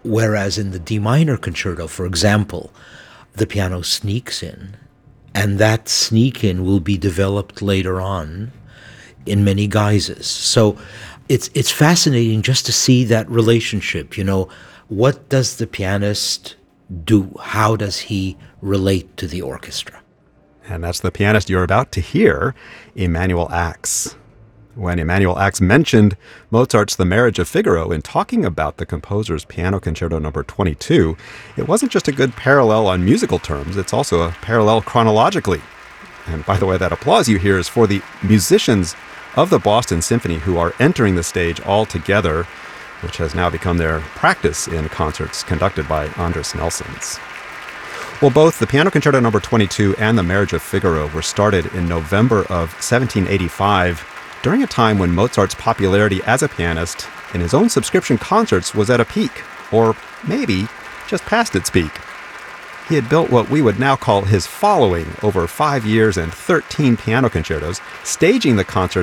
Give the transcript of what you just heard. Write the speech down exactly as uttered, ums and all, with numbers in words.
Whereas in the D minor concerto, for example, the piano sneaks in, and that sneak in will be developed later on in many guises. So it's it's fascinating just to see that relationship. You know, what does the pianist do? How does he relate to the orchestra? And that's the pianist you're about to hear, Emanuel Ax. When Emanuel Ax mentioned Mozart's The Marriage of Figaro in talking about the composer's Piano Concerto number twenty-two, it wasn't just a good parallel on musical terms, it's also a parallel chronologically. And by the way, that applause you hear is for the musicians of the Boston Symphony who are entering the stage all together, which has now become their practice in concerts conducted by Andris Nelsons. Well, both the Piano Concerto number twenty-two and The Marriage of Figaro were started in November of seventeen eighty-five, during a time when Mozart's popularity as a pianist in his own subscription concerts was at a peak, or maybe just past its peak. He had built what we would now call his following over five years and thirteen piano concertos, staging the concerts